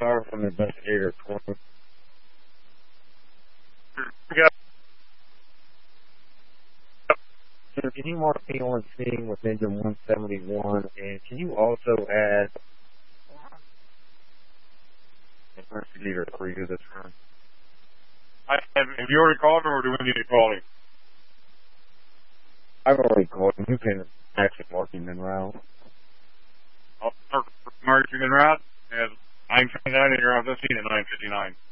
Power from Investigator 20. So can you mark me on scene with engine 171, and can you also add Investigator 3 to this run? Have you already called him, or do we need to call him? I've already called him. You can actually mark him en route. I'll mark him en route as 959, and you're on the scene at 959.